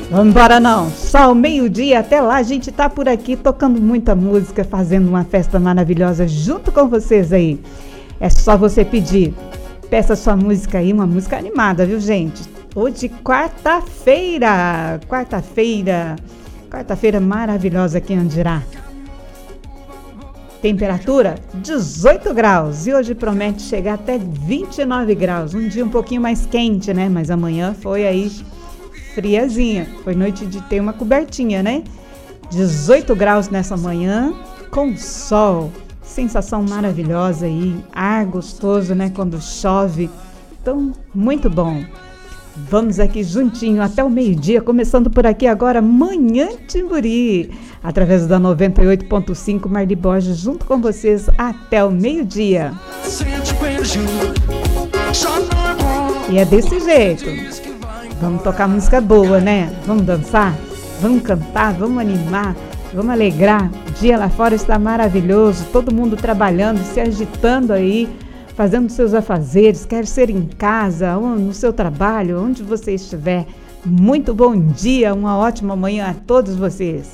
Vamos embora não, só ao meio-dia, até lá a gente tá por aqui tocando muita música, fazendo uma festa maravilhosa junto com vocês aí. É só você pedir, peça sua música aí, uma música animada, viu gente? Hoje quarta-feira maravilhosa aqui em Andirá. Temperatura 18 graus e hoje promete chegar até 29 graus, um dia um pouquinho mais quente, né? Mas amanhã foi aí friazinha, foi noite de ter uma cobertinha, né? 18 graus nessa manhã, com sol, sensação maravilhosa aí, ar gostoso, né? Quando chove, então muito bom. Vamos aqui juntinho até o meio-dia, começando por aqui agora, Manhã Timburi, através da 98.5 Marli Borges, junto com vocês até o meio-dia. E é desse jeito. Vamos tocar música boa, né? Vamos dançar, vamos cantar, vamos animar, vamos alegrar. O dia lá fora está maravilhoso, todo mundo trabalhando, se agitando aí, fazendo seus afazeres, quer ser em casa, ou no seu trabalho, onde você estiver. Muito bom dia, uma ótima manhã a todos vocês.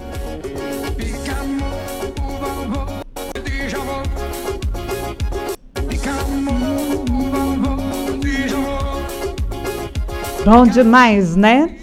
Bom demais, né?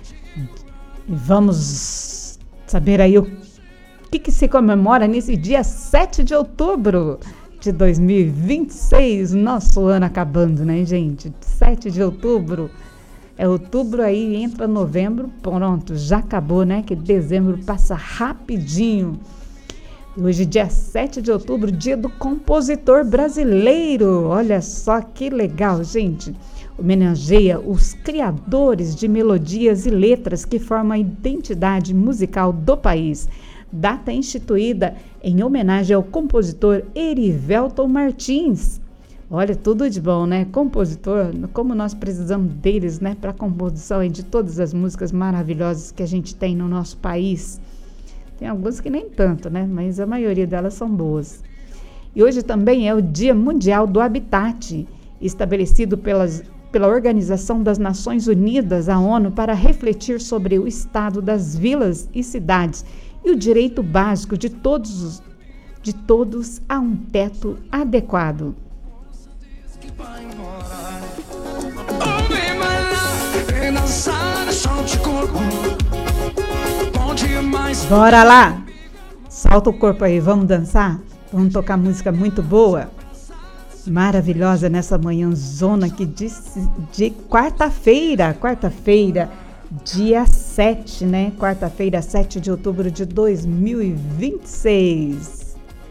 Vamos saber aí o que se comemora nesse dia 7 de outubro de 2026, nosso ano acabando, né, gente? 7 de outubro, é outubro aí, entra novembro, pronto, já acabou, né? Que dezembro passa rapidinho. Hoje, dia 7 de outubro, dia do compositor brasileiro. Olha só que legal, gente. Homenageia os criadores de melodias e letras que formam a identidade musical do país. Data instituída em homenagem ao compositor Erivelton Martins. Olha, tudo de bom, né? Compositor, como nós precisamos deles, né? Para a composição de todas as músicas maravilhosas que a gente tem no nosso país. Tem algumas que nem tanto, né? Mas a maioria delas são boas. E hoje também é o Dia Mundial do Habitat, estabelecido pela Organização das Nações Unidas, a ONU, para refletir sobre o estado das vilas e cidades e o direito básico de todos a um teto adequado. Bora lá! Solta o corpo aí, vamos dançar? Vamos tocar música muito boa? Maravilhosa nessa manhãzona aqui de quarta-feira, dia 7, né? Quarta-feira, 7 de outubro de 2026.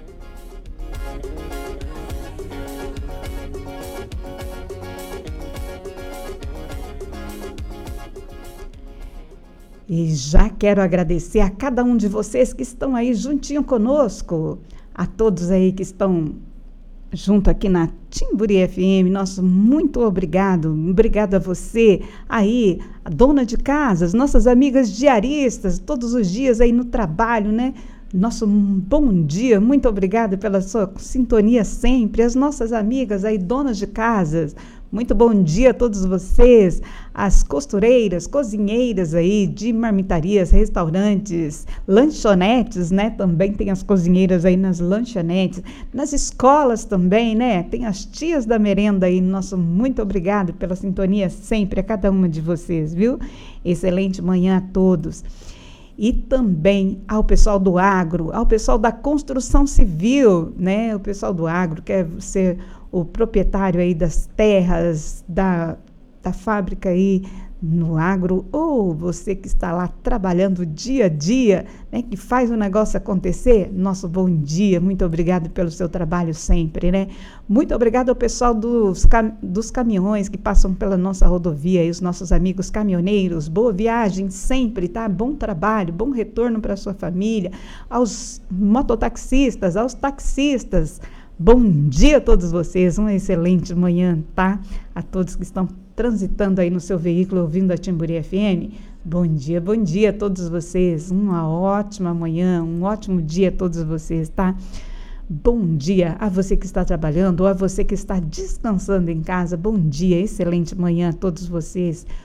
E já quero agradecer a cada um de vocês que estão aí juntinho conosco, a todos aí que estão junto aqui na Timburi FM, nosso muito obrigado a você aí, a dona de casa, as nossas amigas diaristas, todos os dias aí no trabalho, né? Nosso bom dia, muito obrigada pela sua sintonia sempre, as nossas amigas aí, donas de casas, muito bom dia a todos vocês, as costureiras, cozinheiras aí de marmitarias, restaurantes, lanchonetes, né? Também tem as cozinheiras aí nas lanchonetes, nas escolas também, né? Tem as tias da merenda aí, nosso muito obrigado pela sintonia sempre a cada uma de vocês, viu? Excelente manhã a todos. E também ao pessoal do agro, ao pessoal da construção civil, né? O pessoal do agro quer ser o proprietário aí das terras, da fábrica aí no agro, ou você que está lá trabalhando dia a dia, né? Que faz o negócio acontecer, nosso bom dia, muito obrigado pelo seu trabalho sempre, né? Muito obrigado ao pessoal dos caminhões que passam pela nossa rodovia e os nossos amigos caminhoneiros, boa viagem sempre, tá? Bom trabalho, bom retorno para a sua família, aos mototaxistas, aos taxistas, bom dia a todos vocês, uma excelente manhã, tá? A todos que estão transitando aí no seu veículo ouvindo a Timburi FM, bom dia a todos vocês, uma ótima manhã, um ótimo dia a todos vocês, tá? Bom dia a você que está trabalhando ou a você que está descansando em casa, bom dia, excelente manhã a todos vocês,